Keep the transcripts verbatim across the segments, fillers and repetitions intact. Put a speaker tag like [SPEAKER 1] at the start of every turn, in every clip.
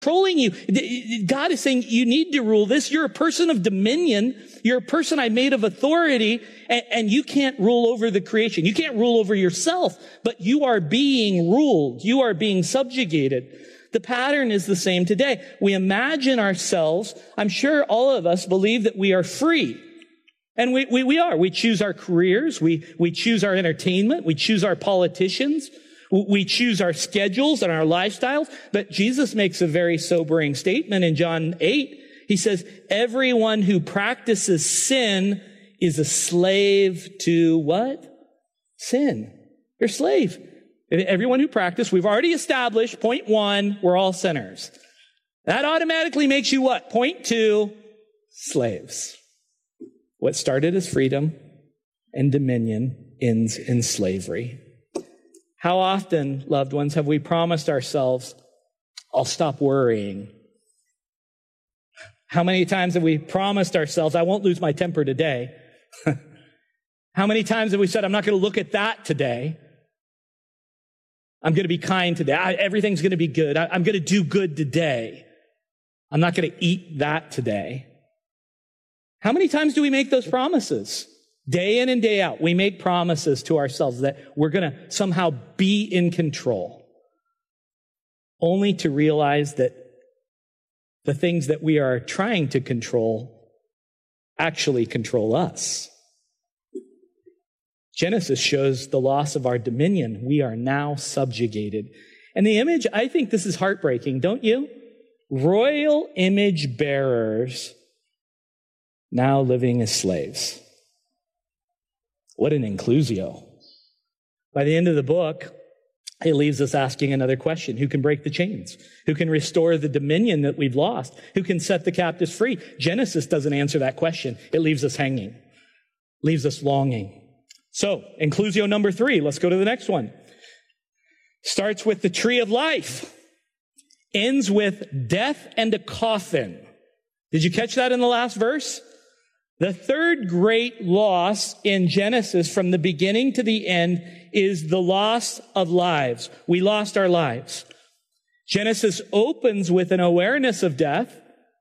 [SPEAKER 1] controlling you. God is saying you need to rule this. You're a person of dominion. You're a person I made of authority, and, and you can't rule over the creation. You can't rule over yourself, but you are being ruled. You are being subjugated. The pattern is the same today. We imagine ourselves, I'm sure all of us believe that we are free. And we, we, we are. We choose our careers. We, we choose our entertainment. We choose our politicians. We choose our schedules and our lifestyles. But Jesus makes a very sobering statement in John eight. He says, everyone who practices sin is a slave to what? Sin. You're a slave. Everyone who practices, we've already established, point one, we're all sinners. That automatically makes you what? Point two, slaves. What started as freedom and dominion ends in slavery. How often, loved ones, have we promised ourselves, I'll stop worrying? How many times have we promised ourselves, I won't lose my temper today? How many times have we said, I'm not going to look at that today? I'm going to be kind today. I, everything's going to be good. I, I'm going to do good today. I'm not going to eat that today. How many times do we make those promises? Day in and day out, we make promises to ourselves that we're going to somehow be in control, only to realize that the things that we are trying to control actually control us. Genesis shows the loss of our dominion. We are now subjugated. And the image, I think this is heartbreaking, don't you? Royal image bearers now living as slaves. What an inclusio. By the end of the book, it leaves us asking another question. Who can break the chains? Who can restore the dominion that we've lost? Who can set the captives free? Genesis doesn't answer that question. It leaves us hanging, leaves us longing. So, inclusio number three, let's go to the next one. Starts with the tree of life, ends with death and a coffin. Did you catch that in the last verse? The third great loss in Genesis from the beginning to the end is the loss of lives. We lost our lives. Genesis opens with an awareness of death,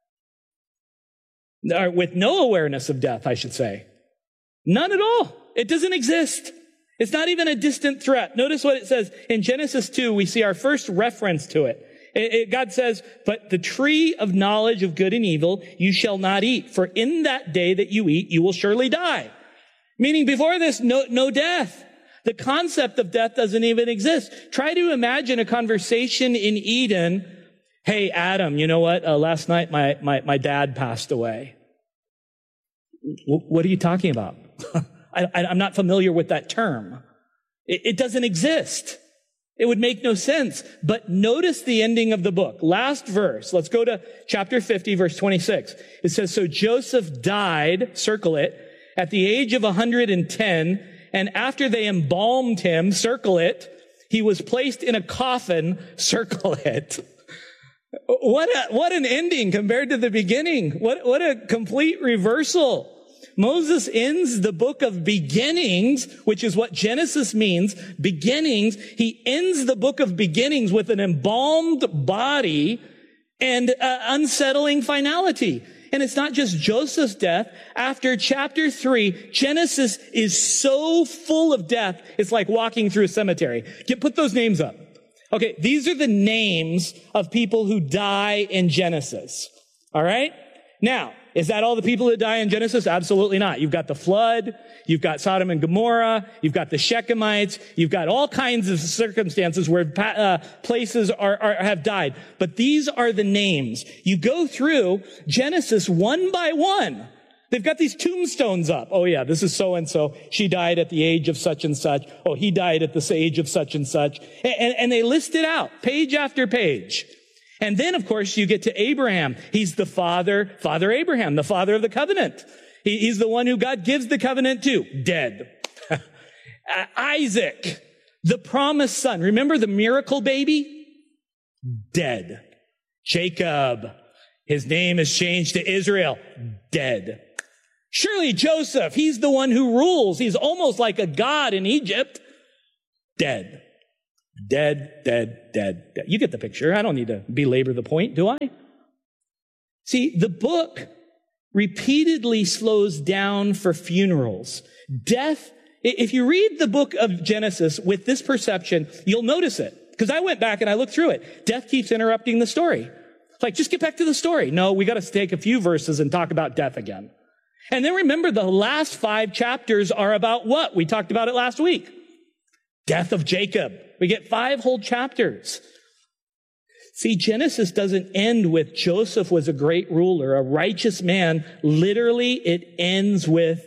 [SPEAKER 1] or with no awareness of death, I should say. None at all. It doesn't exist. It's not even a distant threat. Notice what it says. In Genesis two, we see our first reference to it. It, it. God says, but the tree of knowledge of good and evil you shall not eat, for in that day that you eat, you will surely die. Meaning before this, no, no death. The concept of death doesn't even exist. Try to imagine a conversation in Eden. Hey, Adam, you know what? Uh, last night my, my, my dad passed away. W- what are you talking about? I, I'm not familiar with that term. It, it doesn't exist. It would make no sense. But notice the ending of the book. Last verse. Let's go to chapter fifty, verse twenty-six. It says, so Joseph died, circle it, at the age of one hundred ten, and after they embalmed him, circle it, he was placed in a coffin, circle it. What a, what an ending compared to the beginning. What, what a complete reversal. Moses ends the book of beginnings, which is what Genesis means, beginnings. He ends the book of beginnings with an embalmed body and uh, unsettling finality. And it's not just Joseph's death. After chapter three, Genesis is so full of death, it's like walking through a cemetery. Get, put those names up. Okay, these are the names of people who die in Genesis. All right? Now, is that all the people that die in Genesis? Absolutely not. You've got the flood. You've got Sodom and Gomorrah. You've got the Shechemites. You've got all kinds of circumstances where uh, places are, are have died. But these are the names. You go through Genesis one by one. They've got these tombstones up. Oh yeah, this is so-and-so. She died at the age of such and such. Oh, he died at the age of such and such. And, and, and they list it out, page after page. And then, of course, you get to Abraham. He's the father, Father Abraham, the father of the covenant. He, he's the one who God gives the covenant to. Dead. Isaac, the promised son. Remember the miracle baby? Dead. Jacob, his name is changed to Israel. Dead. Surely Joseph, he's the one who rules. He's almost like a god in Egypt. Dead. Dead, dead, dead, dead. You get the picture. I don't need to belabor the point, do I? See, the book repeatedly slows down for funerals. Death, if you read the book of Genesis with this perception, you'll notice it. Because I went back and I looked through it. Death keeps interrupting the story. It's like, just get back to the story. No, we got to take a few verses and talk about death again. And then remember, the last five chapters are about what? We talked about it last week. Death of Jacob. We get five whole chapters. See, Genesis doesn't end with Joseph was a great ruler, a righteous man. Literally, it ends with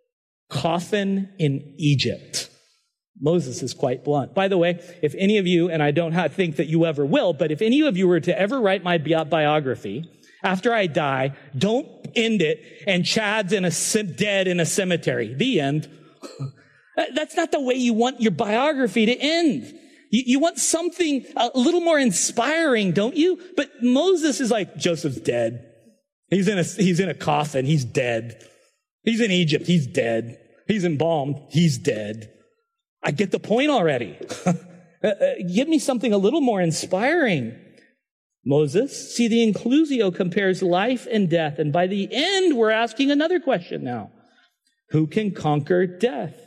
[SPEAKER 1] coffin in Egypt. Moses is quite blunt. By the way, if any of you, and I don't have, think that you ever will, but if any of you were to ever write my bi- biography, after I die, don't end it and Chad's in a dead in a cemetery. The end. That's not the way you want your biography to end. You, you want something a little more inspiring, don't you? But Moses is like, Joseph's dead. He's in a, he's in a coffin. He's dead. He's in Egypt. He's dead. He's embalmed. He's dead. I get the point already. Give me something a little more inspiring. Moses, see, the inclusio compares life and death. And by the end, we're asking another question now. Who can conquer death?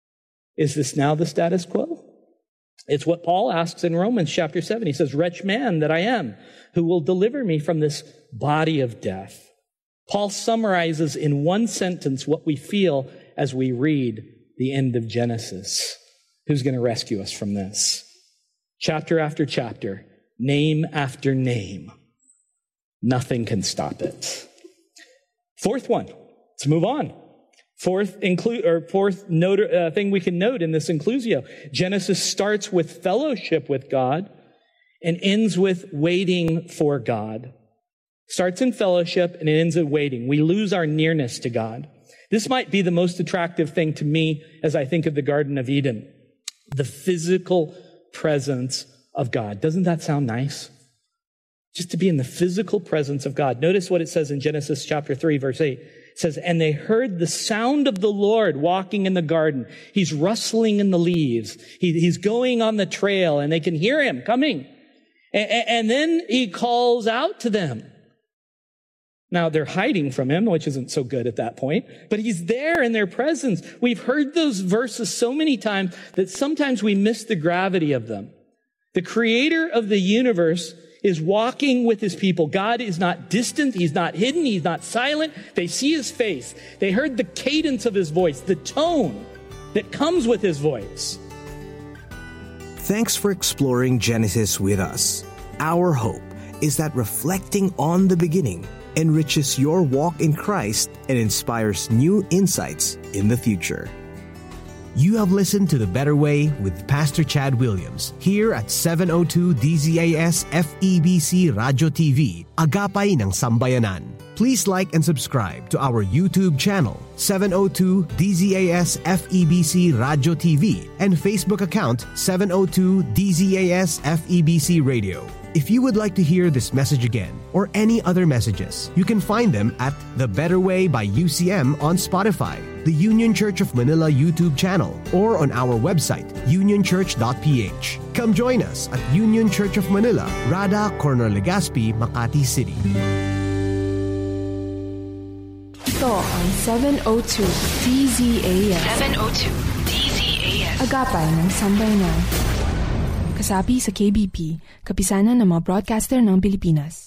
[SPEAKER 1] Is this now the status quo? It's what Paul asks in Romans chapter seven. He says, wretched man that I am, who will deliver me from this body of death? Paul summarizes in one sentence what we feel as we read the end of Genesis. Who's going to rescue us from this? Chapter after chapter, name after name. Nothing can stop it. Fourth one. Let's move on. Fourth include or fourth note, uh, thing we can note in this inclusio. Genesis starts with fellowship with God and ends with waiting for God. Starts in fellowship and it ends in waiting. We lose our nearness to God. This might be the most attractive thing to me as I think of the Garden of Eden. The physical presence of God. Doesn't that sound nice? Just to be in the physical presence of God. Notice what it says in Genesis chapter three, verse eight. It says, and they heard the sound of the Lord walking in the garden. He's rustling in the leaves. He, he's going on the trail and they can hear him coming. And, and then he calls out to them. Now, they're hiding from him, which isn't so good at that point, but he's there in their presence. We've heard those verses so many times that sometimes we miss the gravity of them. The creator of the universe is walking with his people. God is not distant. He's not hidden. He's not silent. They see his face. They heard the cadence of his voice, the tone that comes with his voice.
[SPEAKER 2] Thanks for exploring Genesis with us. Our hope is that reflecting on the beginning enriches your walk in Christ and inspires new insights in the future. You have listened to The Better Way with Pastor Chad Williams here at seven oh two D Z A S F E B C Radio T V, Agapay ng Sambayanan. Please like and subscribe to our YouTube channel, seven oh two D Z A S F E B C Radio T V, and Facebook account, seven oh two D Z A S F E B C Radio. If you would like to hear this message again or any other messages, you can find them at The Better Way by U C M on Spotify, the Union Church of Manila YouTube channel, or on our website, union church dot p h. Come join us at Union Church of Manila, Rada, Corner Legazpi, Makati City.
[SPEAKER 3] Ito ang seven oh two D Z A S.
[SPEAKER 4] seven oh two D Z A S.
[SPEAKER 3] Agapay ng Sambayanan. Kasapi sa K B P, kapisanan ng mga broadcaster ng Pilipinas.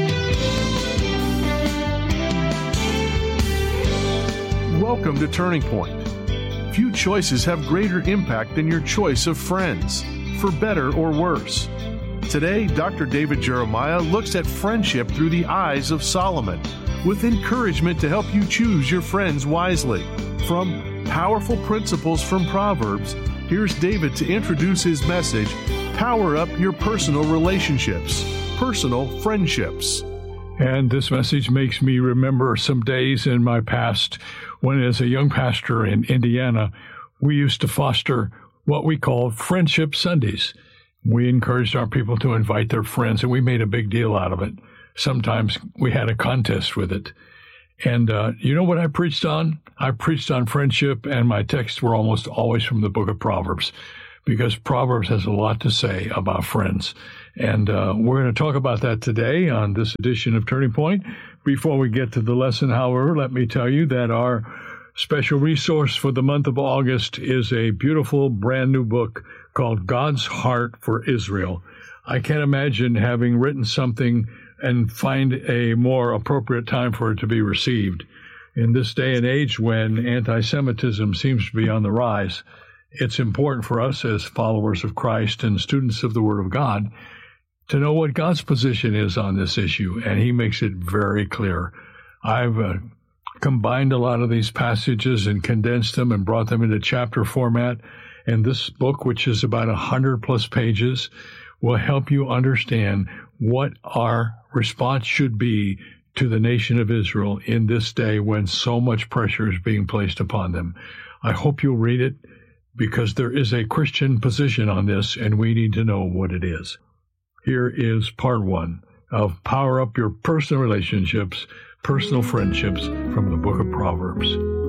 [SPEAKER 5] Welcome to Turning Point. Few choices have greater impact than your choice of friends, for better or worse. Today, Doctor David Jeremiah looks at friendship through the eyes of Solomon, with encouragement to help you choose your friends wisely. From Powerful Principles from Proverbs, here's David to introduce his message, Power Up Your Personal Relationships, Personal Friendships.
[SPEAKER 6] And this message makes me remember some days in my past when, as a young pastor in Indiana, we used to foster what we called Friendship Sundays. We encouraged our people to invite their friends, and we made a big deal out of it. Sometimes we had a contest with it. And uh, you know what I preached on? I preached on friendship, and my texts were almost always from the book of Proverbs. because Proverbs has a lot to say about friends. And uh, we're going to talk about that today on this edition of Turning Point. Before we get to the lesson, however, let me tell you that our special resource for the month of August is a beautiful brand new book called God's Heart for Israel. I can't imagine having written something and find a more appropriate time for it to be received. In this day and age when anti-Semitism seems to be on the rise, it's important for us as followers of Christ and students of the Word of God to know what God's position is on this issue, and He makes it very clear. I've uh, combined a lot of these passages and condensed them and brought them into chapter format, and this book, which is about one hundred plus pages, will help you understand what our response should be to the nation of Israel in this day when so much pressure is being placed upon them. I hope you'll read it, because there is a Christian position on this, and we need to know what it is. Here is part one of Power Up Your Personal Relationships, Personal Friendships from the Book of Proverbs.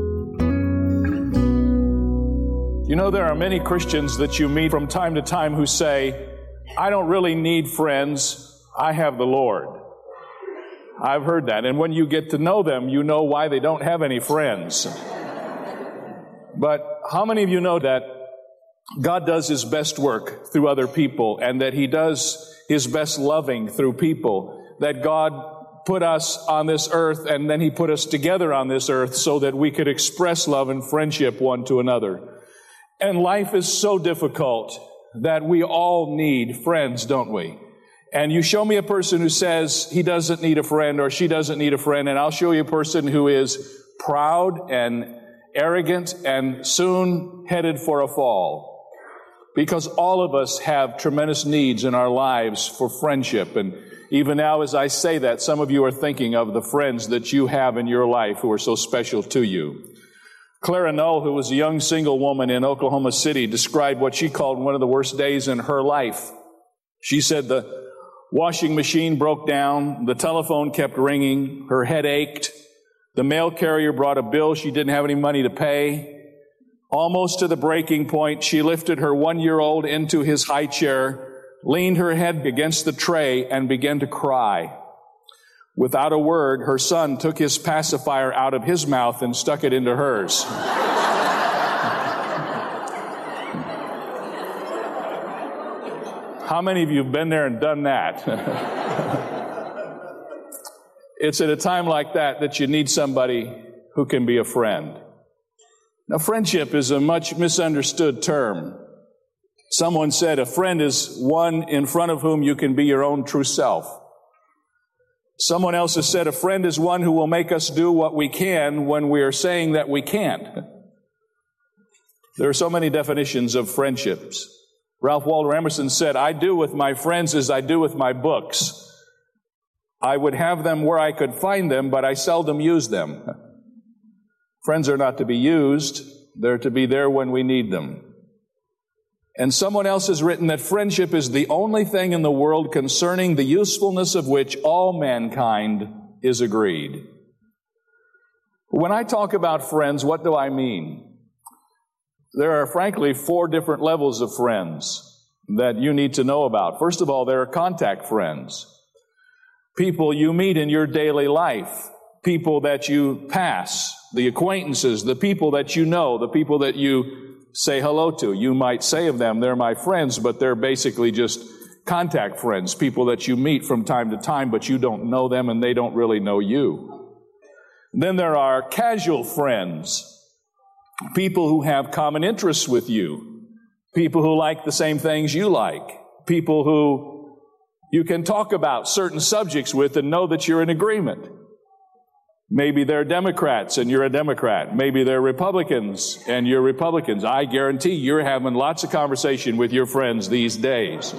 [SPEAKER 7] You know, there are many Christians that you meet from time to time who say, I don't really need friends, I have the Lord. I've heard that, and when you get to know them, you know why they don't have any friends. But how many of you know that God does His best work through other people, and that He does His best loving through people, that God put us on this earth and then He put us together on this earth so that we could express love and friendship one to another. And life is so difficult that we all need friends, don't we? And you show me a person who says he doesn't need a friend or she doesn't need a friend, and I'll show you a person who is proud and arrogant and soon headed for a fall. Because all of us have tremendous needs in our lives for friendship. And even now as I say that, some of you are thinking of the friends that you have in your life who are so special to you. Clara Null, who was a young single woman in Oklahoma City, described what she called one of the worst days in her life. She said the washing machine broke down, the telephone kept ringing, her head ached, the mail carrier brought a bill she didn't have any money to pay. Almost to the breaking point, she lifted her one-year-old into his high chair, leaned her head against the tray, and began to cry. Without a word, her son took his pacifier out of his mouth and stuck it into hers. How many of you have been there and done that? It's at a time like that that you need somebody who can be a friend. Now, friendship is a much misunderstood term. Someone said a friend is one in front of whom you can be your own true self. Someone else has said a friend is one who will make us do what we can when we are saying that we can't. There are so many definitions of friendships. Ralph Waldo Emerson said, I do with my friends as I do with my books. I would have them where I could find them, but I seldom use them. Friends are not to be used. They're to be there when we need them. And someone else has written that friendship is the only thing in the world concerning the usefulness of which all mankind is agreed. When I talk about friends, what do I mean? There are, frankly, four different levels of friends that you need to know about. First of all, there are contact friends. People you meet in your daily life. People that you pass. The acquaintances, the people that you know, the people that you say hello to. You might say of them, they're my friends, but they're basically just contact friends, people that you meet from time to time, but you don't know them and they don't really know you. Then there are casual friends, people who have common interests with you, people who like the same things you like, people who you can talk about certain subjects with and know that you're in agreement. Maybe they're Democrats and you're a Democrat. Maybe they're Republicans and you're Republicans. I guarantee you're having lots of conversation with your friends these days.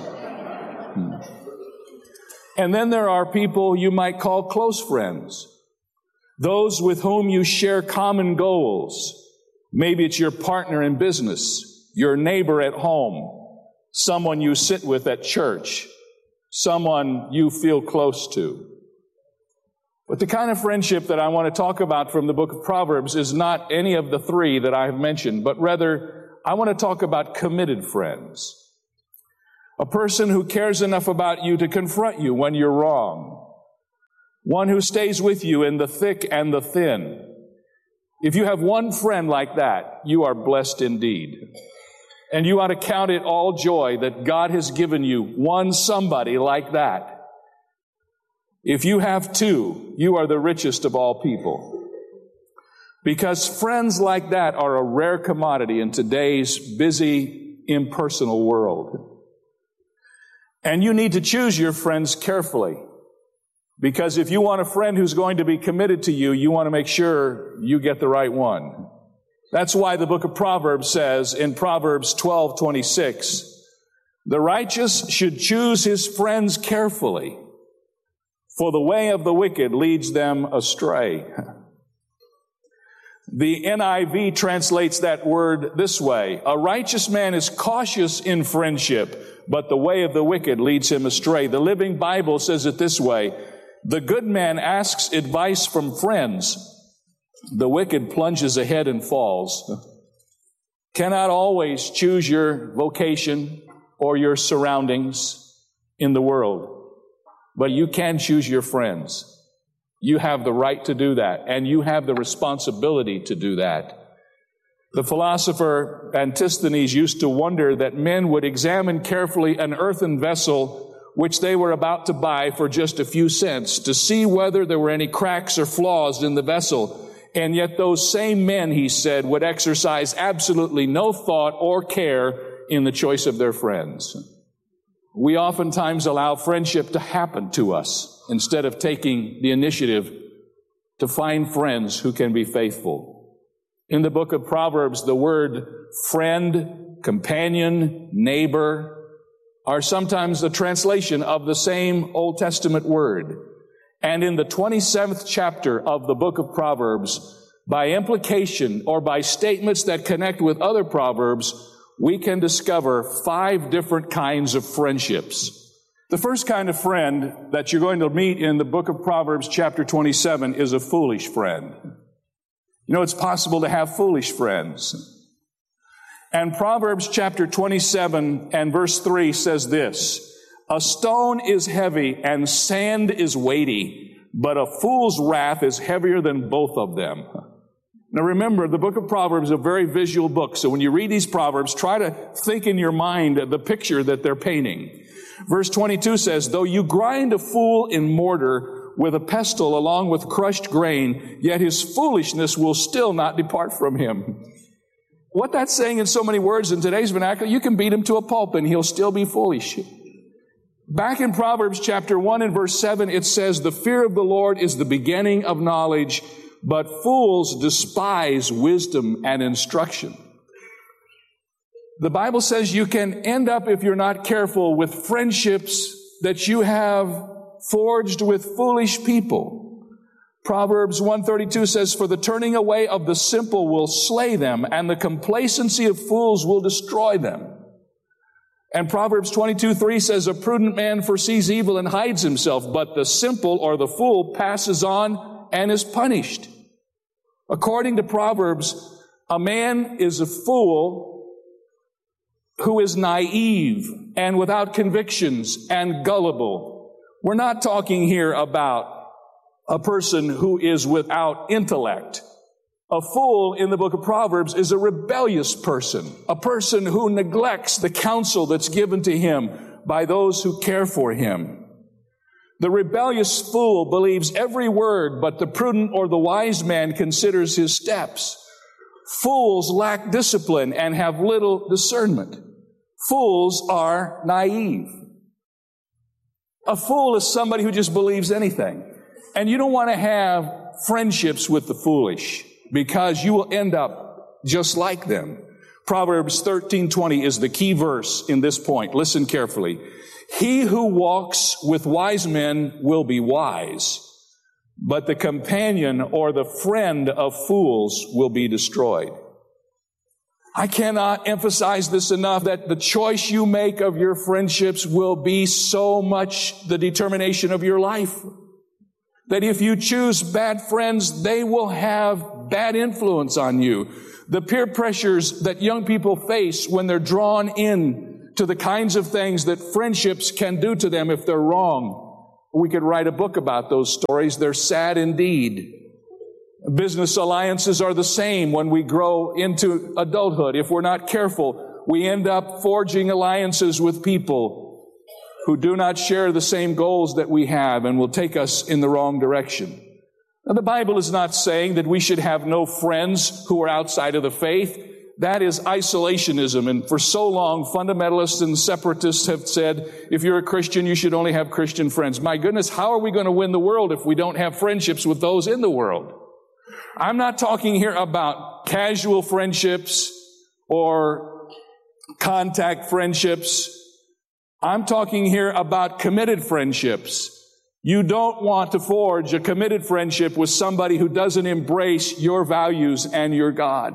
[SPEAKER 7] And then there are people you might call close friends. Those with whom you share common goals. Maybe it's your partner in business, your neighbor at home, someone you sit with at church, someone you feel close to. But the kind of friendship that I want to talk about from the book of Proverbs is not any of the three that I have mentioned, but rather I want to talk about committed friends. A person who cares enough about you to confront you when you're wrong. One who stays with you in the thick and the thin. If you have one friend like that, you are blessed indeed. And you ought to count it all joy that God has given you one somebody like that. If you have two, you are the richest of all people. Because friends like that are a rare commodity in today's busy, impersonal world. And you need to choose your friends carefully. Because if you want a friend who's going to be committed to you, you want to make sure you get the right one. That's why the book of Proverbs says in Proverbs twelve twenty-six, the righteous should choose his friends carefully, for the way of the wicked leads them astray. The N I V translates that word this way: a righteous man is cautious in friendship, but the way of the wicked leads him astray. The Living Bible says it this way: the good man asks advice from friends. The wicked plunges ahead and falls. Cannot always choose your vocation or your surroundings in the world, but you can choose your friends. You have the right to do that, and you have the responsibility to do that. The philosopher Antisthenes used to wonder that men would examine carefully an earthen vessel which they were about to buy for just a few cents to see whether there were any cracks or flaws in the vessel. And yet those same men, he said, would exercise absolutely no thought or care in the choice of their friends. We oftentimes allow friendship to happen to us instead of taking the initiative to find friends who can be faithful. In the book of Proverbs, the word friend, companion, neighbor are sometimes a translation of the same Old Testament word. And in the twenty-seventh chapter of the book of Proverbs, by implication or by statements that connect with other Proverbs, we can discover five different kinds of friendships. The first kind of friend that you're going to meet in the book of Proverbs chapter twenty-seven is a foolish friend. You know, it's possible to have foolish friends. And Proverbs chapter twenty-seven and verse three says this: a stone is heavy and sand is weighty, but a fool's wrath is heavier than both of them. Now remember, the book of Proverbs is a very visual book, so when you read these Proverbs, try to think in your mind the picture that they're painting. Verse twenty-two says, though you grind a fool in mortar with a pestle along with crushed grain, yet his foolishness will still not depart from him. What that's saying in so many words in today's vernacular, you can beat him to a pulp and he'll still be foolish. Back in Proverbs chapter one and verse seven, it says, the fear of the Lord is the beginning of knowledge, but fools despise wisdom and instruction. The Bible says you can end up, if you're not careful, with friendships that you have forged with foolish people. Proverbs one thirty-two says, for the turning away of the simple will slay them, and the complacency of fools will destroy them. And Proverbs twenty-two three says, a prudent man foresees evil and hides himself, but the simple or the fool passes on and is punished. According to Proverbs, a man is a fool who is naive and without convictions and gullible. We're not talking here about a person who is without intellect. A fool in the book of Proverbs is a rebellious person, a person who neglects the counsel that's given to him by those who care for him. The rebellious fool believes every word, but the prudent or the wise man considers his steps. Fools lack discipline and have little discernment. Fools are naive. A fool is somebody who just believes anything. And you don't want to have friendships with the foolish, because you will end up just like them. Proverbs thirteen twenty is the key verse in this point. Listen carefully. He who walks with wise men will be wise, but the companion or the friend of fools will be destroyed. I cannot emphasize this enough, that the choice you make of your friendships will be so much the determination of your life. that if you choose bad friends, they will have bad influence on you. The peer pressures that young people face when they're drawn in to the kinds of things that friendships can do to them if they're wrong. We could write a book about those stories. They're sad indeed. Business alliances are the same when we grow into adulthood. If we're not careful, we end up forging alliances with people who do not share the same goals that we have and will take us in the wrong direction. Now, the Bible is not saying that we should have no friends who are outside of the faith. That is isolationism. And for so long, fundamentalists and separatists have said, if you're a Christian, you should only have Christian friends. My goodness, how are we going to win the world if we don't have friendships with those in the world? I'm not talking here about casual friendships or contact friendships. I'm talking here about committed friendships. You don't want to forge a committed friendship with somebody who doesn't embrace your values and your God.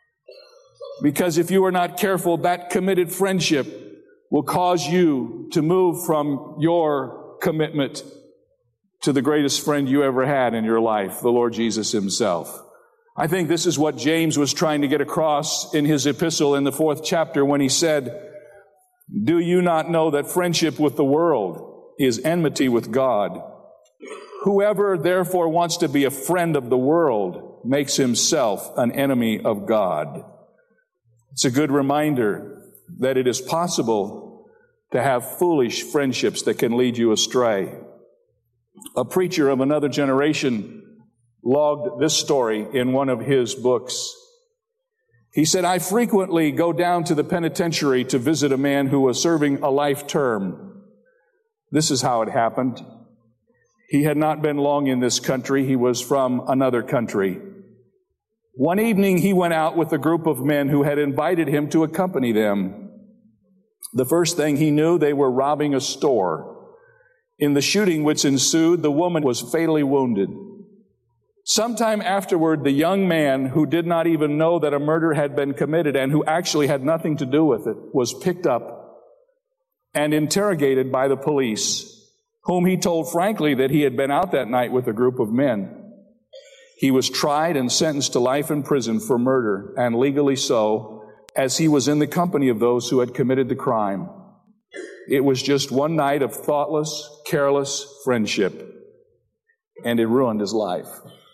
[SPEAKER 7] Because if you are not careful, that committed friendship will cause you to move from your commitment to the greatest friend you ever had in your life, the Lord Jesus Himself. I think this is what James was trying to get across in his epistle in the fourth chapter when he said, do you not know that friendship with the world is enmity with God? Whoever therefore wants to be a friend of the world makes himself an enemy of God. It's a good reminder that it is possible to have foolish friendships that can lead you astray. A preacher of another generation logged this story in one of his books. He said, I frequently go down to the penitentiary to visit a man who was serving a life term. This is how it happened. He had not been long in this country. He was from another country. One evening, he went out with a group of men who had invited him to accompany them. The first thing he knew, they were robbing a store. In the shooting which ensued, the woman was fatally wounded. Sometime afterward, the young man, who did not even know that a murder had been committed and who actually had nothing to do with it, was picked up and interrogated by the police, whom he told frankly that he had been out that night with a group of men. He was tried and sentenced to life in prison for murder, and legally so, as he was in the company of those who had committed the crime. It was just one night of thoughtless, careless friendship, and it ruined his life.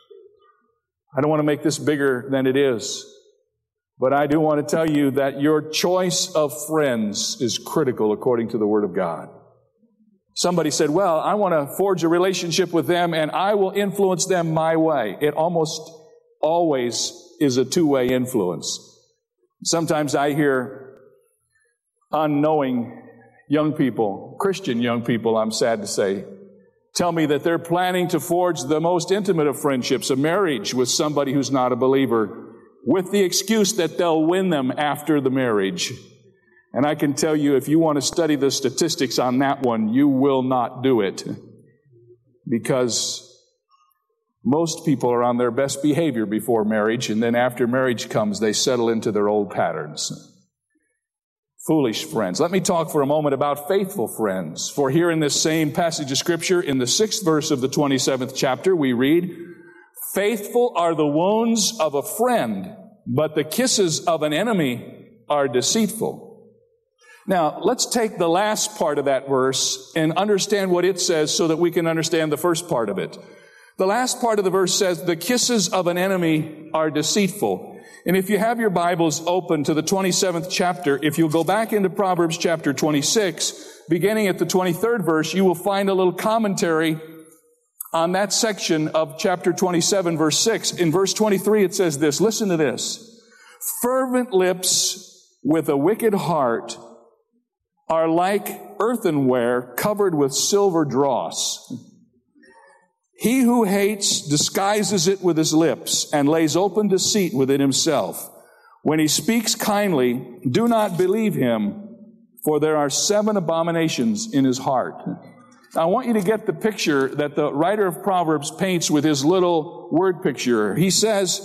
[SPEAKER 7] I don't want to make this bigger than it is, but I do want to tell you that your choice of friends is critical according to the Word of God. Somebody said, well, I want to forge a relationship with them and I will influence them my way. It almost always is a two-way influence. Sometimes I hear unknowing young people, Christian young people, I'm sad to say, tell me that they're planning to forge the most intimate of friendships, a marriage with somebody who's not a believer, with the excuse that they'll win them after the marriage. And I can tell you, if you want to study the statistics on that one, you will not do it. Because most people are on their best behavior before marriage, and then after marriage comes, they settle into their old patterns. Foolish friends. Let me talk for a moment about faithful friends. For here in this same passage of Scripture, in the sixth verse of the twenty-seventh chapter, we read, faithful are the wounds of a friend, but the kisses of an enemy are deceitful. Now, let's take the last part of that verse and understand what it says so that we can understand the first part of it. The last part of the verse says, the kisses of an enemy are deceitful. And if you have your Bibles open to the twenty-seventh chapter, if you'll go back into Proverbs chapter twenty-six, beginning at the twenty-third verse, you will find a little commentary on that section of chapter twenty-seven, verse six. In verse twenty-three, it says this, listen to this. Fervent lips with a wicked heart are like earthenware covered with silver dross. He who hates disguises it with his lips and lays open deceit within himself. When he speaks kindly, do not believe him, for there are seven abominations in his heart. Now, I want you to get the picture that the writer of Proverbs paints with his little word picture. He says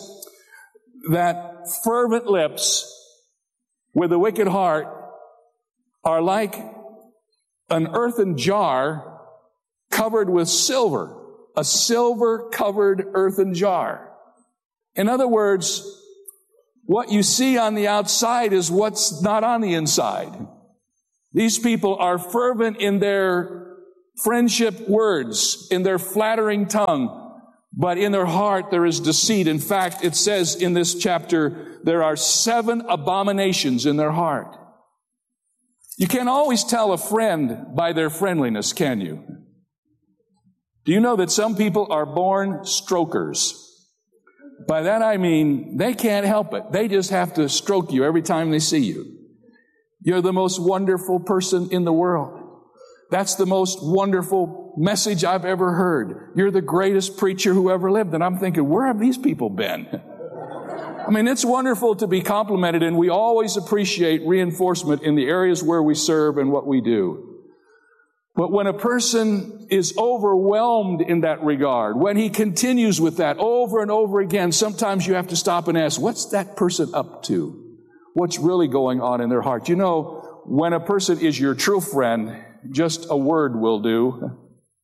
[SPEAKER 7] that fervent lips with a wicked heart are like an earthen jar covered with silver. a silver-covered earthen jar. In other words, what you see on the outside is what's not on the inside. These people are fervent in their friendship words, in their flattering tongue, but in their heart there is deceit. In fact, it says in this chapter, there are seven abominations in their heart. You can't always tell a friend by their friendliness, can you? Do you know that some people are born strokers? By that I mean, they can't help it. They just have to stroke you every time they see you. You're the most wonderful person in the world. That's the most wonderful message I've ever heard. You're the greatest preacher who ever lived. And I'm thinking, where have these people been? I mean, it's wonderful to be complimented, and we always appreciate reinforcement in the areas where we serve and what we do. But when a person is overwhelmed in that regard, when he continues with that over and over again, sometimes you have to stop and ask, what's that person up to? What's really going on in their heart? You know, when a person is your true friend, just a word will do.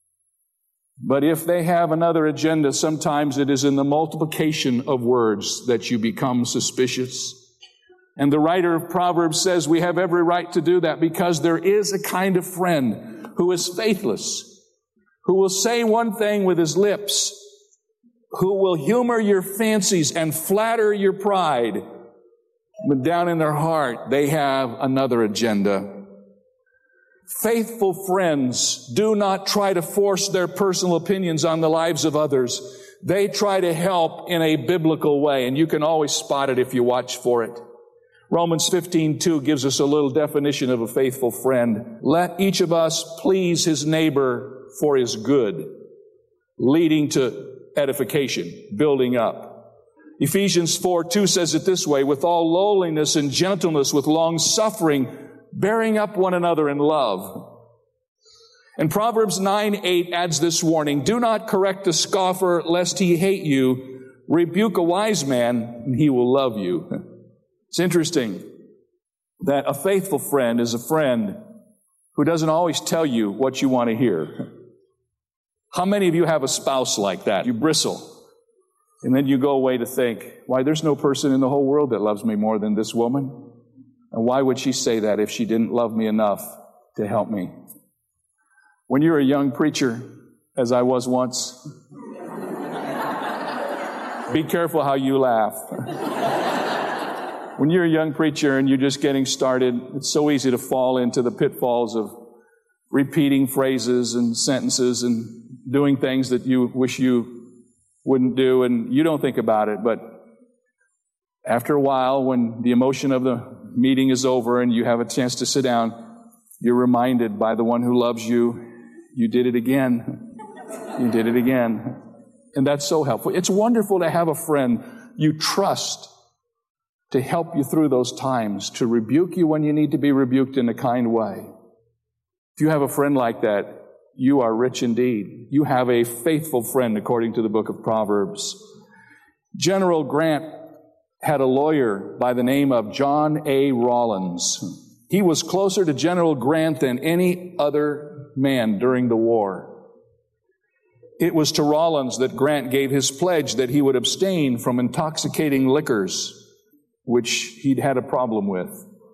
[SPEAKER 7] But if they have another agenda, sometimes it is in the multiplication of words that you become suspicious. And the writer of Proverbs says we have every right to do that because there is a kind of friend who is faithless, who will say one thing with his lips, who will humor your fancies and flatter your pride, but down in their heart, they have another agenda. Faithful friends do not try to force their personal opinions on the lives of others. They try to help in a biblical way, and you can always spot it if you watch for it. Romans fifteen two gives us a little definition of a faithful friend. Let each of us please his neighbor for his good, leading to edification, building up. Ephesians four two says it this way, with all lowliness and gentleness, with long suffering, bearing up one another in love. And Proverbs nine eight adds this warning, do not correct a scoffer lest he hate you. Rebuke a wise man and he will love you. It's interesting that a faithful friend is a friend who doesn't always tell you what you want to hear. How many of you have a spouse like that? You bristle, and then you go away to think, why, there's no person in the whole world that loves me more than this woman. And why would she say that if she didn't love me enough to help me? When you're a young preacher, as I was once, be careful how you laugh. When you're a young preacher and you're just getting started, it's so easy to fall into the pitfalls of repeating phrases and sentences and doing things that you wish you wouldn't do, and you don't think about it. But after a while, when the emotion of the meeting is over and you have a chance to sit down, you're reminded by the one who loves you, you did it again. You did it again. And that's so helpful. It's wonderful to have a friend you trust to help you through those times, to rebuke you when you need to be rebuked in a kind way. If you have a friend like that, you are rich indeed. You have a faithful friend, according to the book of Proverbs. General Grant had a lawyer by the name of John A. Rawlins. He was closer to General Grant than any other man during the war. It was to Rawlins that Grant gave his pledge that he would abstain from intoxicating liquors, which he'd had a problem with.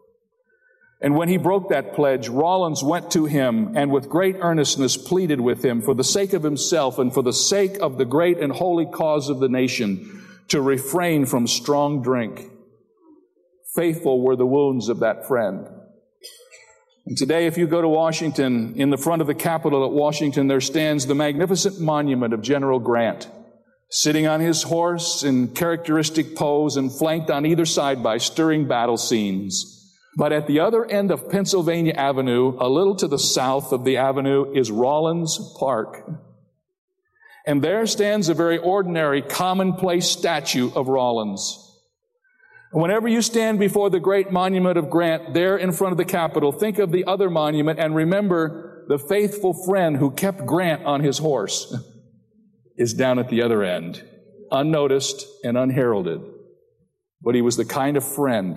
[SPEAKER 7] And when he broke that pledge, Rawlins went to him and with great earnestness pleaded with him for the sake of himself and for the sake of the great and holy cause of the nation to refrain from strong drink. Faithful were the wounds of that friend. And today, if you go to Washington, in the front of the Capitol at Washington, there stands the magnificent monument of General Grant, sitting on his horse in characteristic pose and flanked on either side by stirring battle scenes. But at the other end of Pennsylvania Avenue, a little to the south of the avenue, is Rawlins Park. And there stands a very ordinary, commonplace statue of Rawlins. Whenever you stand before the great monument of Grant there in front of the Capitol, think of the other monument and remember the faithful friend who kept Grant on his horse is down at the other end, unnoticed and unheralded. But he was the kind of friend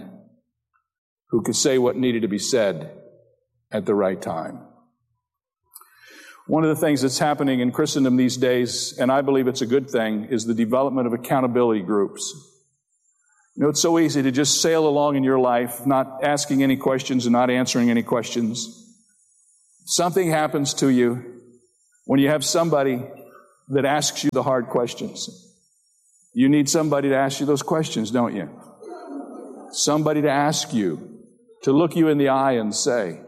[SPEAKER 7] who could say what needed to be said at the right time. One of the things that's happening in Christendom these days, and I believe it's a good thing, is the development of accountability groups. You know, it's so easy to just sail along in your life, not asking any questions and not answering any questions. Something happens to you when you have somebody that asks you the hard questions. You need somebody to ask you those questions, don't you? Somebody to ask you, to look you in the eye and say,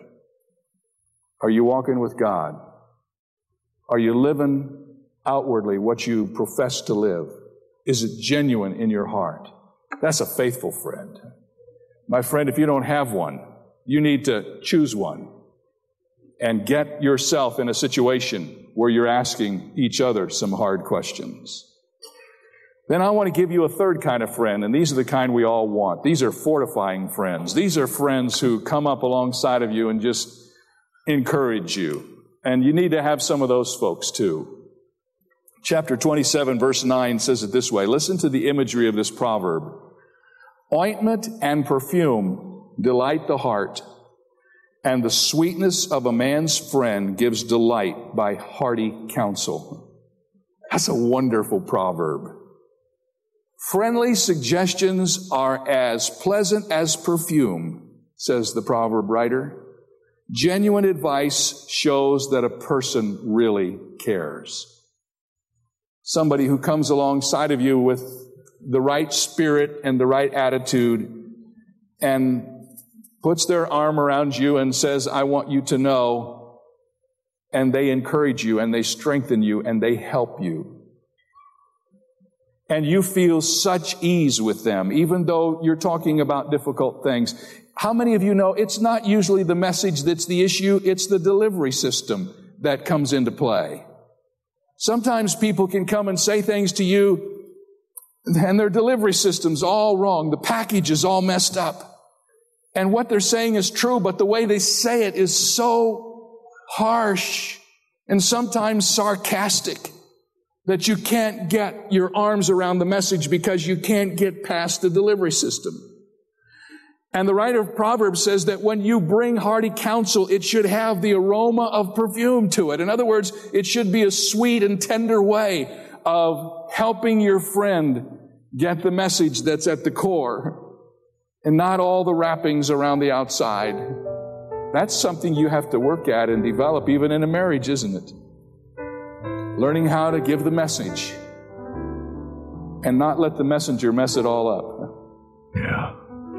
[SPEAKER 7] are you walking with God? Are you living outwardly what you profess to live? Is it genuine in your heart? That's a faithful friend. My friend, if you don't have one, you need to choose one and get yourself in a situation where you're asking each other some hard questions. Then I want to give you a third kind of friend, and these are the kind we all want. These are fortifying friends. These are friends who come up alongside of you and just encourage you. And you need to have some of those folks too. Chapter twenty-seven, verse nine says it this way. Listen to the imagery of this proverb. Ointment and perfume delight the heart, and the sweetness of a man's friend gives delight by hearty counsel. That's a wonderful proverb. Friendly suggestions are as pleasant as perfume, says the proverb writer. Genuine advice shows that a person really cares. Somebody who comes alongside of you with the right spirit and the right attitude and puts their arm around you and says, I want you to know, and they encourage you and they strengthen you and they help you. And you feel such ease with them, even though you're talking about difficult things. How many of you know it's not usually the message that's the issue, it's the delivery system that comes into play. Sometimes people can come and say things to you and their delivery system's all wrong. The package is all messed up. And what they're saying is true, but the way they say it is so harsh and sometimes sarcastic that you can't get your arms around the message because you can't get past the delivery system. And the writer of Proverbs says that when you bring hearty counsel, it should have the aroma of perfume to it. In other words, it should be a sweet and tender way of helping your friend get the message that's at the core and not all the wrappings around the outside. That's something you have to work at and develop even in a marriage, isn't it? Learning how to give the message and not let the messenger mess it all up.
[SPEAKER 6] Yeah.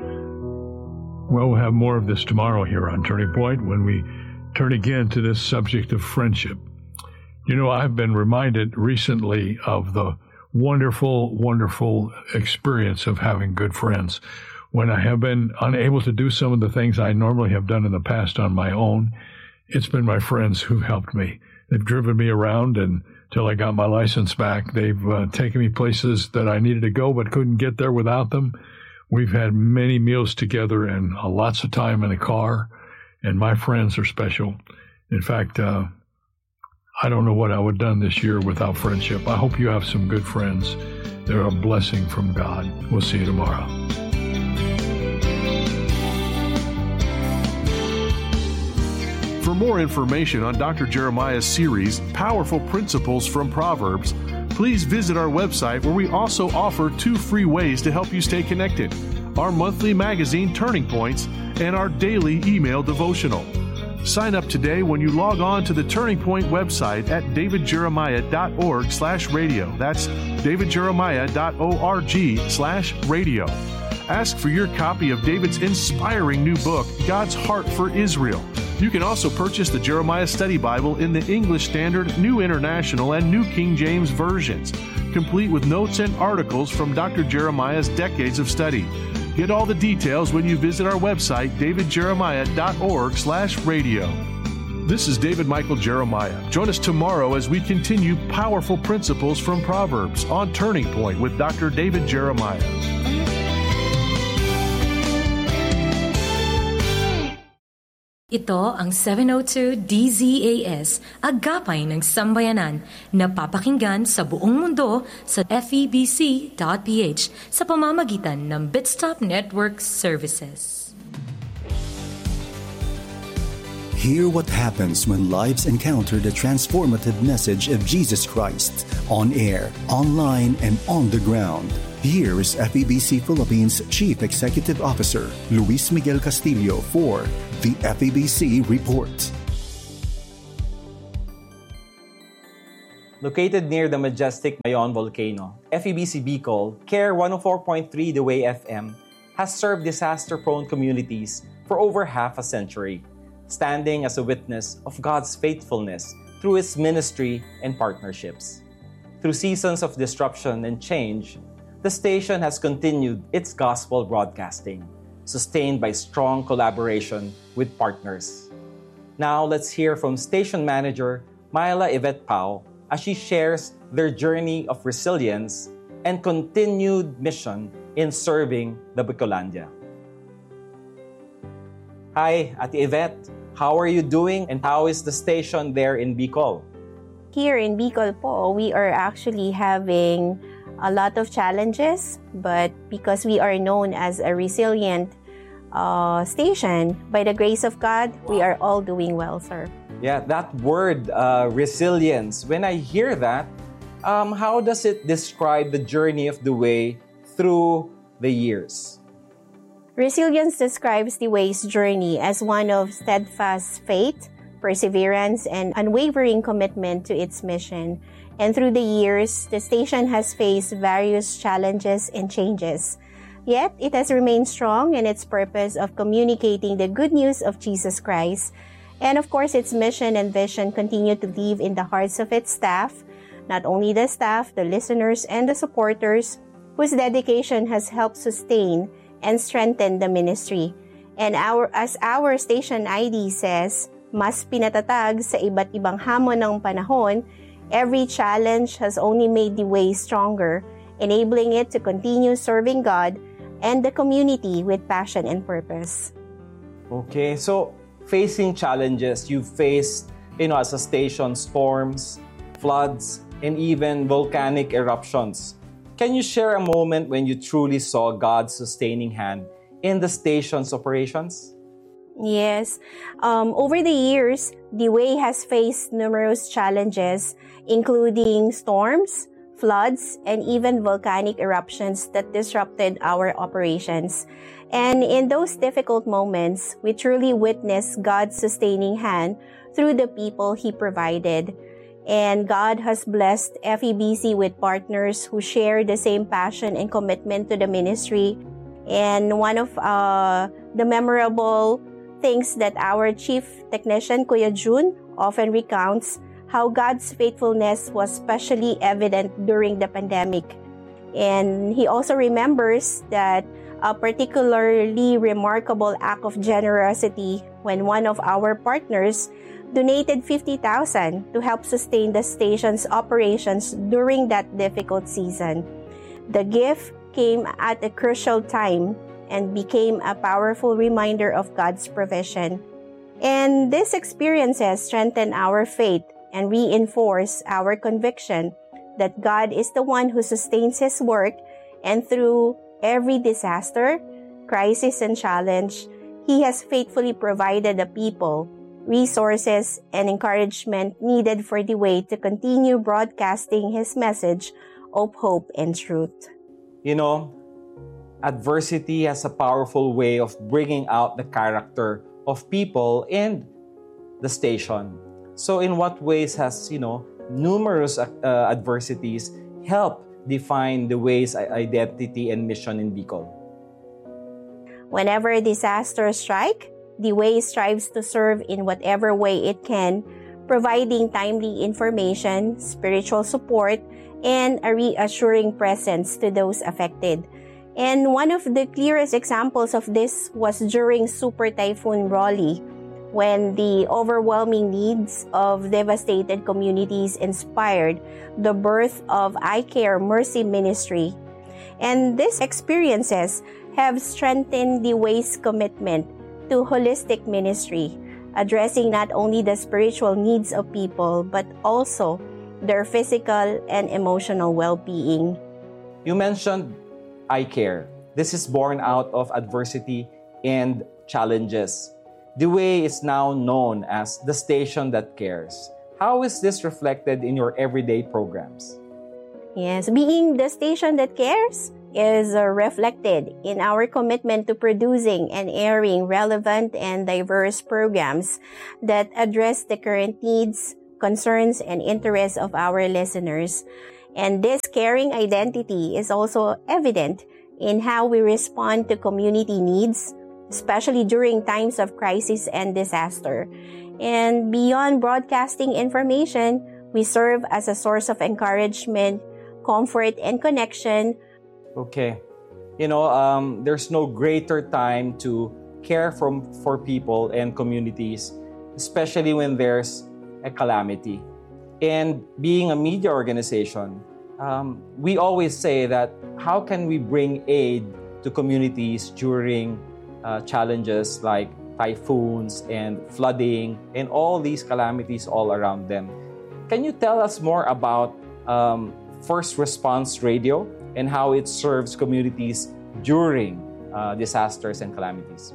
[SPEAKER 6] Well, we'll have more of this tomorrow here on Turning Point when we turn again to this subject of friendship. You know, I've been reminded recently of the wonderful, wonderful experience of having good friends. When I have been unable to do some of the things I normally have done in the past on my own, it's been my friends who helped me. They've driven me around and until I got my license back. They've uh, taken me places that I needed to go but couldn't get there without them. We've had many meals together and uh, lots of time in the car, and my friends are special. In fact, uh, I don't know what I would have done this year without friendship. I hope you have some good friends. They're a blessing from God. We'll see you tomorrow.
[SPEAKER 5] For more information on Doctor Jeremiah's series, Powerful Principles from Proverbs, please visit our website where we also offer two free ways to help you stay connected: our monthly magazine, Turning Points, and our daily email devotional. Sign up today when you log on to the Turning Point website at davidjeremiah.org slash radio. That's davidjeremiah.org slash radio. Ask for your copy of David's inspiring new book, God's Heart for Israel. You can also purchase the Jeremiah Study Bible in the English Standard, New International, and New King James versions, complete with notes and articles from Doctor Jeremiah's decades of study. Get all the details when you visit our website, davidjeremiah.org slash radio. This is David Michael Jeremiah. Join us tomorrow as we continue Powerful Principles from Proverbs on Turning Point with Doctor David Jeremiah.
[SPEAKER 8] Ito ang seven oh two D Z A S, Agapay ng Sambayanan, napapakinggan sa buong mundo sa F E B C dot P H sa pamamagitan ng Bitstop Network Services.
[SPEAKER 9] Hear what happens when lives encounter the transformative message of Jesus Christ on air, online, and on the ground. Here is F E B C Philippines Chief Executive Officer Luis Miguel Castillo for the F E B C Report.
[SPEAKER 10] Located near the majestic Mayon volcano, F E B C Bicol, Care one oh four point three The Way F M has served disaster-prone communities for over half a century, standing as a witness of God's faithfulness through its ministry and partnerships. Through seasons of disruption and change, the station has continued its gospel broadcasting, sustained by strong collaboration with partners. Now, let's hear from station manager Myla Yvette Pao as she shares their journey of resilience and continued mission in serving the Bicolandia. Hi, Ate Yvette. How are you doing and how is the station there in Bicol?
[SPEAKER 11] Here in Bicol po, we are actually having a lot of challenges, but because we are known as a resilient uh, station, by the grace of God, we are all doing well, sir.
[SPEAKER 10] Yeah, that word, uh, resilience, when I hear that, um, how does it describe the journey of the way through the years?
[SPEAKER 11] Resilience describes the way's journey as one of steadfast faith, perseverance, and unwavering commitment to its mission. And through the years, the station has faced various challenges and changes. Yet, it has remained strong in its purpose of communicating the good news of Jesus Christ. And of course, its mission and vision continue to live in the hearts of its staff, not only the staff, the listeners, and the supporters, whose dedication has helped sustain and strengthen the ministry. And our, as our station I D says, mas pinatatag sa iba't ibang hamon ng panahon, every challenge has only made the way stronger, enabling it to continue serving God and the community with passion and purpose.
[SPEAKER 10] Okay, so facing challenges, you've faced, you know, as a station, storms, floods, and even volcanic eruptions. Can you share a moment when you truly saw God's sustaining hand in the station's operations?
[SPEAKER 11] Yes. Um, over the years, the way has faced numerous challenges, including storms, floods, and even volcanic eruptions that disrupted our operations. And in those difficult moments, we truly witnessed God's sustaining hand through the people He provided. And God has blessed F E B C with partners who share the same passion and commitment to the ministry. And one of uh, the memorable things that our chief technician, Kuya June, often recounts how God's faithfulness was especially evident during the pandemic. And he also remembers that a particularly remarkable act of generosity when one of our partners donated fifty thousand dollars to help sustain the station's operations during that difficult season. The gift came at a crucial time and became a powerful reminder of God's provision. And these experiences strengthen our faith and reinforce our conviction that God is the one who sustains His work, and through every disaster, crisis, and challenge, He has faithfully provided the people resources and encouragement needed for the way to continue broadcasting His message of hope and truth.
[SPEAKER 10] You know, adversity has a powerful way of bringing out the character of people in the station. So in what ways has, you know, numerous uh, adversities helped define the way's identity and mission in Bicol?
[SPEAKER 11] Whenever disasters strike, the way strives to serve in whatever way it can, providing timely information, spiritual support, and a reassuring presence to those affected. And one of the clearest examples of this was during Super Typhoon Rolly, when the overwhelming needs of devastated communities inspired the birth of I Care Mercy Ministry. And these experiences have strengthened the Way's commitment to holistic ministry, addressing not only the spiritual needs of people, but also their physical and emotional well-being.
[SPEAKER 10] You mentioned I Care. This is born out of adversity and challenges. The Way is now known as the station that cares. How is this reflected in your everyday programs?
[SPEAKER 11] Yes, being the station that cares is uh, reflected in our commitment to producing and airing relevant and diverse programs that address the current needs, concerns, and interests of our listeners. And this caring identity is also evident in how we respond to community needs, especially during times of crisis and disaster. And beyond broadcasting information, we serve as a source of encouragement, comfort, and connection.
[SPEAKER 10] Okay. You know, um, there's no greater time to care from, for people and communities, especially when there's a calamity. And being a media organization, um, we always say that how can we bring aid to communities during uh, challenges like typhoons and flooding and all these calamities all around them. Can you tell us more about um, First Response Radio and how it serves communities during uh, disasters and calamities?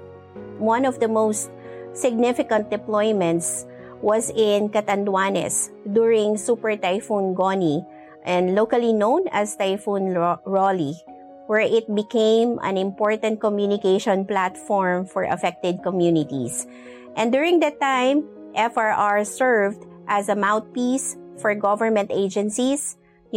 [SPEAKER 11] One of the most significant deployments was in Catanduanes during Super Typhoon Goni, and locally known as Typhoon Rolly, where it became an important communication platform for affected communities. And during that time, F R R served as a mouthpiece for government agencies,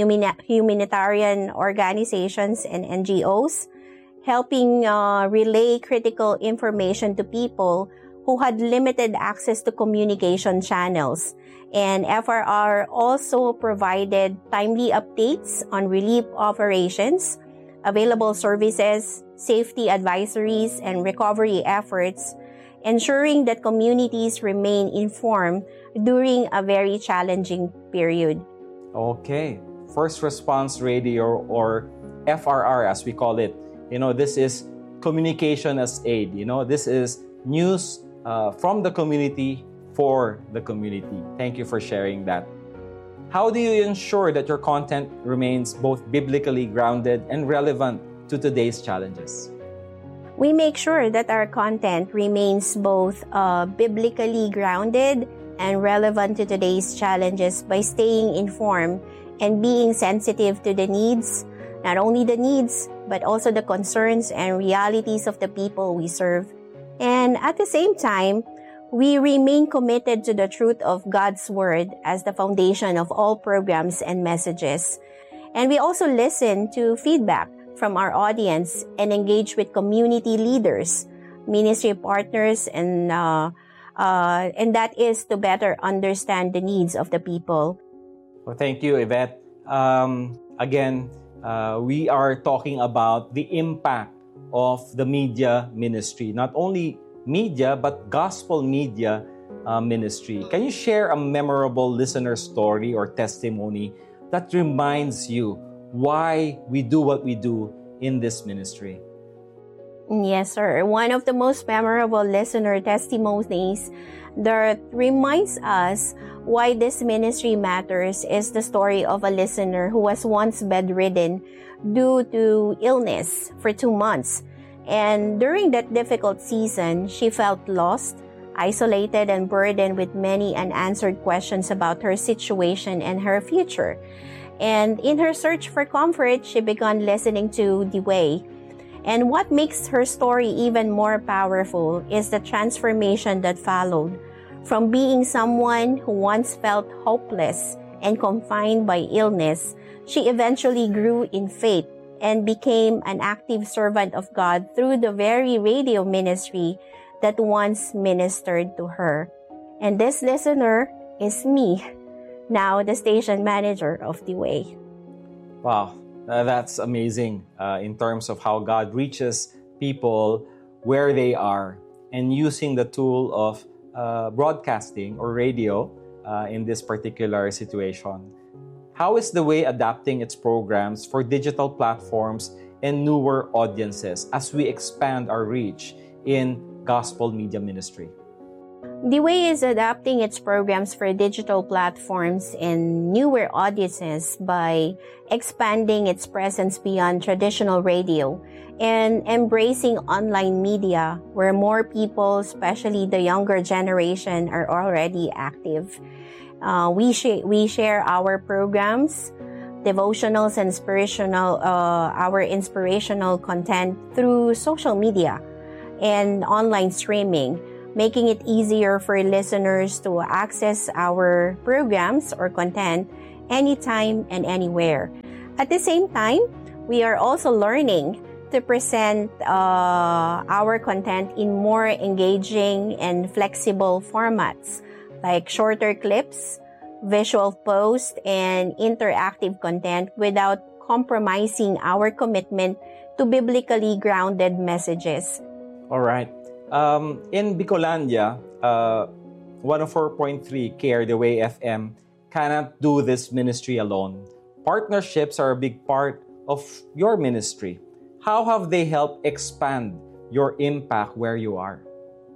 [SPEAKER 11] humanitarian organizations, and N G Os, helping uh, relay critical information to people who had limited access to communication channels. And F R R also provided timely updates on relief operations, available services, safety advisories, and recovery efforts, ensuring that communities remain informed during a very challenging period.
[SPEAKER 10] Okay. First Response Radio, or F R R as we call it. You know, this is communication as aid. You know, this is news uh, from the community for the community. Thank you for sharing that. How do you ensure that your content remains both biblically grounded and relevant to today's challenges?
[SPEAKER 11] We make sure that our content remains both uh, biblically grounded and relevant to today's challenges by staying informed and being sensitive to the needs, not only the needs, but also the concerns and realities of the people we serve. And at the same time, we remain committed to the truth of God's Word as the foundation of all programs and messages. And we also listen to feedback from our audience and engage with community leaders, ministry partners, and uh, uh, and that is to better understand the needs of the people.
[SPEAKER 10] Well, thank you, Yvette. Um, again, uh, we are talking about the impact of the media ministry, not only media, but gospel media uh, ministry. Can you share a memorable listener story or testimony that reminds you why we do what we do in this ministry?
[SPEAKER 11] Yes, sir. One of the most memorable listener testimonies that reminds us why this ministry matters is the story of a listener who was once bedridden due to illness for two months. And during that difficult season, she felt lost, isolated, and burdened with many unanswered questions about her situation and her future. And in her search for comfort, she began listening to The Way. And what makes her story even more powerful is the transformation that followed. From being someone who once felt hopeless and confined by illness, she eventually grew in faith and became an active servant of God through the very radio ministry that once ministered to her. And this listener is me, now the station manager of The Way.
[SPEAKER 10] Wow, uh, that's amazing uh, in terms of how God reaches people where they are and using the tool of uh, broadcasting or radio uh, in this particular situation. How is The Way adapting its programs for digital platforms and newer audiences as we expand our reach in gospel media ministry?
[SPEAKER 11] The Way is adapting its programs for digital platforms and newer audiences by expanding its presence beyond traditional radio and embracing online media where more people, especially the younger generation, are already active. Uh, we, sh- we share our programs, devotionals, and inspirational, uh, our inspirational content through social media and online streaming, making it easier for listeners to access our programs or content anytime and anywhere. At the same time, we are also learning to present uh, our content in more engaging and flexible formats like shorter clips, visual posts, and interactive content without compromising our commitment to biblically grounded messages.
[SPEAKER 10] All right. Um, in Bicolandia, uh, one oh four point three Care The Way F M cannot do this ministry alone. Partnerships are a big part of your ministry. How have they helped expand your impact where you are?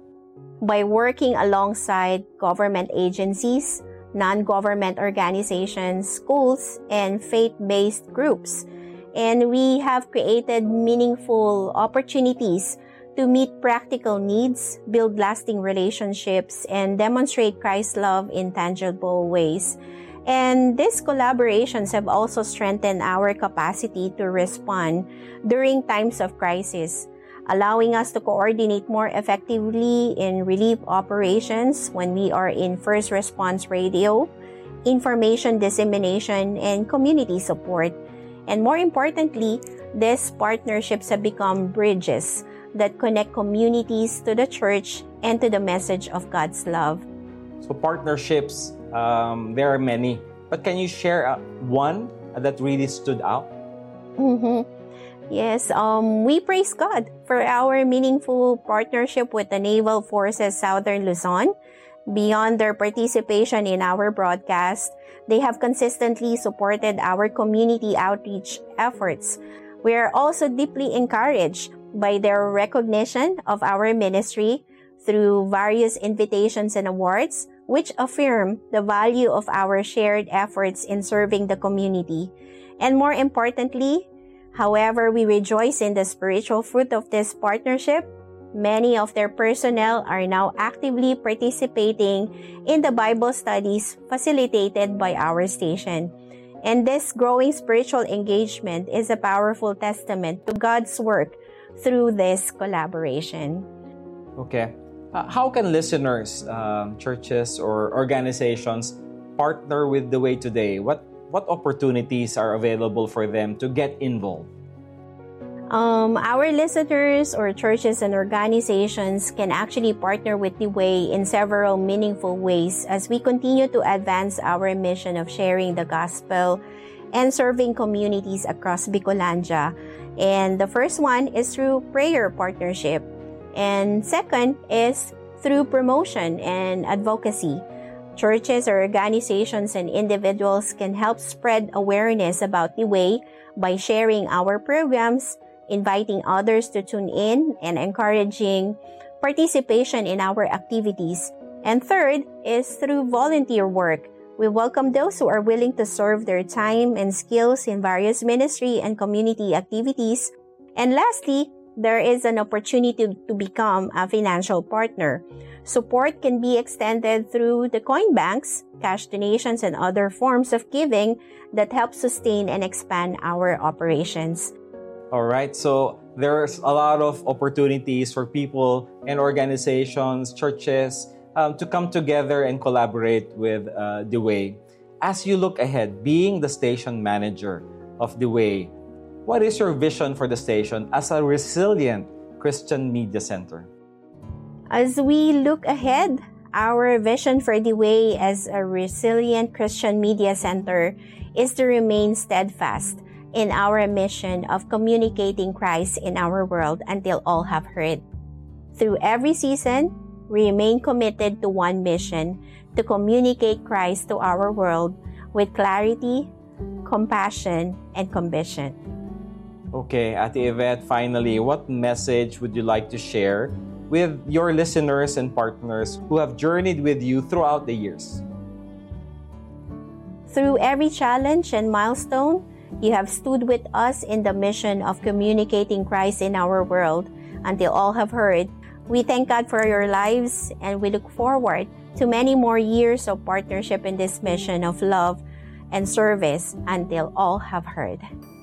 [SPEAKER 11] By working alongside government agencies, non-government organizations, schools, and faith-based groups. And we have created meaningful opportunities to meet practical needs, build lasting relationships, and demonstrate Christ's love in tangible ways. And these collaborations have also strengthened our capacity to respond during times of crisis, allowing us to coordinate more effectively in relief operations when we are in first response radio, information dissemination, and community support. And more importantly, these partnerships have become bridges that connect communities to the church and to the message of God's love.
[SPEAKER 10] So partnerships, um, there are many. But can you share uh, one that really stood out?
[SPEAKER 11] Mm-hmm. Yes, um, we praise God for our meaningful partnership with the Naval Forces Southern Luzon. Beyond their participation in our broadcast, they have consistently supported our community outreach efforts. We are also deeply encouraged by their recognition of our ministry through various invitations and awards, which affirm the value of our shared efforts in serving the community. And more importantly, however we rejoice in the spiritual fruit of this partnership, many of their personnel are now actively participating in the Bible studies facilitated by our station. And this growing spiritual engagement is a powerful testament to God's work through this collaboration.
[SPEAKER 10] Okay. Uh, how can listeners, um, churches, or organizations partner with The Way today? What what opportunities are available for them to get involved?
[SPEAKER 11] Um, our listeners or churches and organizations can actually partner with The Way in several meaningful ways as we continue to advance our mission of sharing the gospel and serving communities across Bicolandia. And the first one is through prayer partnership. And second is through promotion and advocacy. Churches or organizations and individuals can help spread awareness about The Way by sharing our programs, inviting others to tune in, and encouraging participation in our activities. And third is through volunteer work. We welcome those who are willing to serve their time and skills in various ministry and community activities. And lastly, there is an opportunity to become a financial partner. Support can be extended through the coin banks, cash donations, and other forms of giving that help sustain and expand our operations.
[SPEAKER 10] All right, so there's a lot of opportunities for people and organizations, churches, um, to come together and collaborate with uh, The Way. As you look ahead, being the station manager of The Way, what is your vision for the station as a resilient Christian media center?
[SPEAKER 11] As we look ahead, our vision for The Way as a resilient Christian media center is to remain steadfast in our mission of communicating Christ in our world until all have heard. Through every season, we remain committed to one mission, to communicate Christ to our world with clarity, compassion, and conviction.
[SPEAKER 10] Okay, Ate Yvette, finally, what message would you like to share with your listeners and partners who have journeyed with you throughout the years.
[SPEAKER 11] Through every challenge and milestone, you have stood with us in the mission of communicating Christ in our world until all have heard. We thank God for your lives, and we look forward to many more years of partnership in this mission of love and service until all have heard.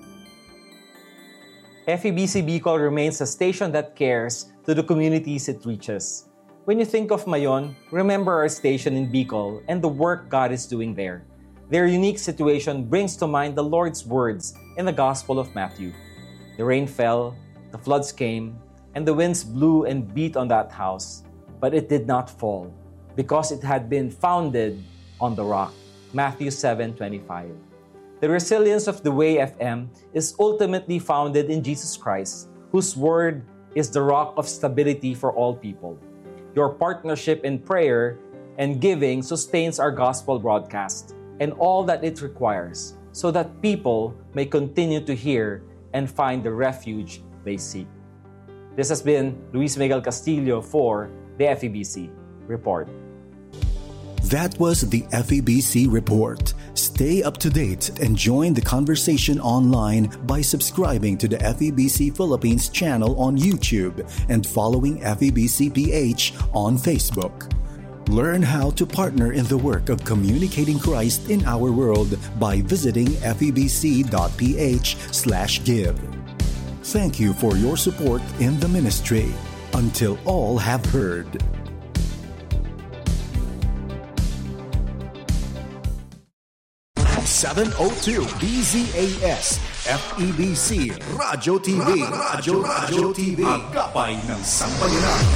[SPEAKER 10] F E B C Bicol remains a station that cares to the communities it reaches. When you think of Mayon, remember our station in Bicol and the work God is doing there. Their unique situation brings to mind the Lord's words in the Gospel of Matthew. The rain fell, the floods came, and the winds blew and beat on that house, but it did not fall, because it had been founded on the rock. Matthew seven twenty-five. The resilience of the Way F M is ultimately founded in Jesus Christ, whose word is the rock of stability for all people. Your partnership in prayer and giving sustains our gospel broadcast and all that it requires, so that people may continue to hear and find the refuge they seek. This has been Luis Miguel Castillo for the F E B C Report.
[SPEAKER 9] That was the F E B C Report. Stay up to date and join the conversation online by subscribing to the F E B C Philippines channel on YouTube and following F E B C P H on Facebook. Learn how to partner in the work of communicating Christ in our world by visiting febc.ph slash give. Thank you for your support in the ministry. Until all have heard. seven oh two B Z A S F E B C Radyo T V Radyo Radyo T V Agapay ng Sambayanan.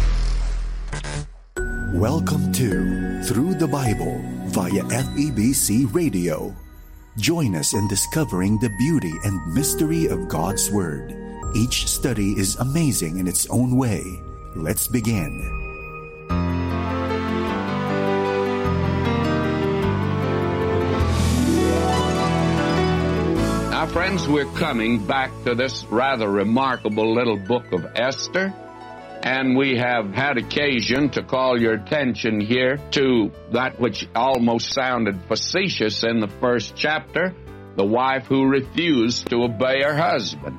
[SPEAKER 9] Welcome to Through the Bible via F E B C Radio. Join us in discovering the beauty and mystery of God's Word. Each study is amazing in its own way. Let's begin.
[SPEAKER 12] Now, friends, we're coming back to this rather remarkable little book of Esther, and we have had occasion to call your attention here to that which almost sounded facetious in the first chapter, the wife who refused to obey her husband.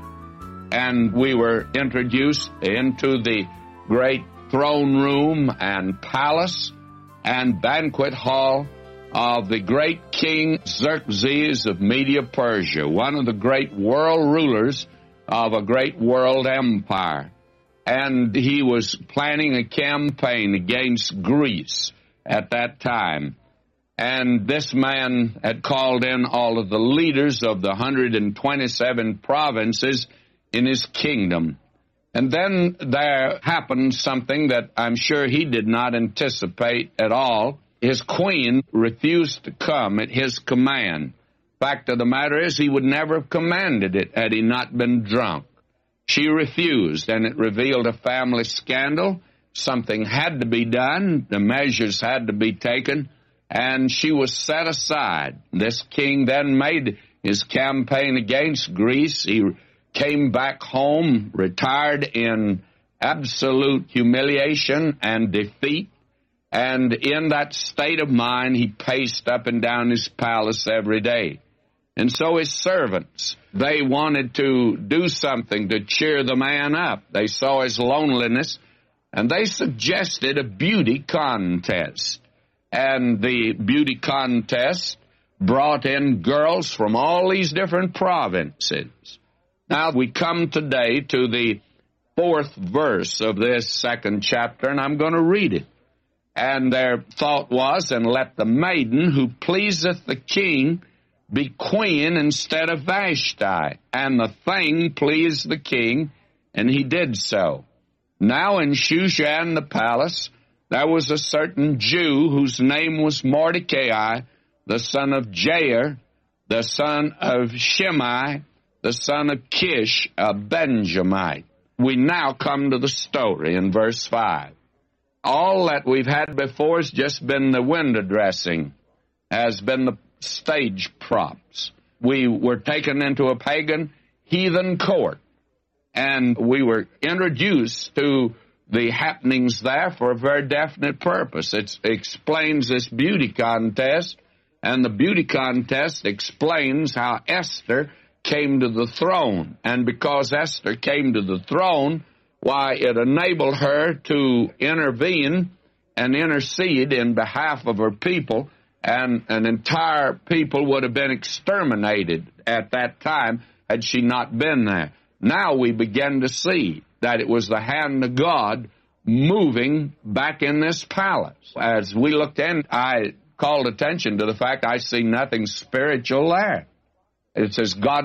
[SPEAKER 12] And we were introduced into the great throne room and palace and banquet hall of the great king Xerxes of Media Persia, one of the great world rulers of a great world empire. And he was planning a campaign against Greece at that time. And this man had called in all of the leaders of the one hundred twenty-seven provinces in his kingdom. And then there happened something that I'm sure he did not anticipate at all. His queen refused to come at his command. Fact of the matter is, he would never have commanded it had he not been drunk. She refused, and it revealed a family scandal. Something had to be done. The measures had to be taken, and she was set aside. This king then made his campaign against Greece. He came back home, retired in absolute humiliation and defeat. And in that state of mind, he paced up and down his palace every day. And so his servants, they wanted to do something to cheer the man up. They saw his loneliness, and they suggested a beauty contest. And the beauty contest brought in girls from all these different provinces. Now we come today to the fourth verse of this second chapter, and I'm going to read it. And their thought was, and let the maiden who pleaseth the king be queen instead of Vashti. And the thing pleased the king, and he did so. Now in Shushan the palace there was a certain Jew whose name was Mordecai, the son of Jair, the son of Shimei, the son of Kish, a Benjamite. We now come to the story in verse five. All that we've had before has just been the window dressing, has been the stage props. We were taken into a pagan, heathen court, and we were introduced to the happenings there for a very definite purpose. It explains this beauty contest, and the beauty contest explains how Esther came to the throne. And because Esther came to the throne, why, it enabled her to intervene and intercede in behalf of her people, and an entire people would have been exterminated at that time had she not been there. Now we begin to see that it was the hand of God moving back in this palace. As we looked in, I called attention to the fact I see nothing spiritual there. It says God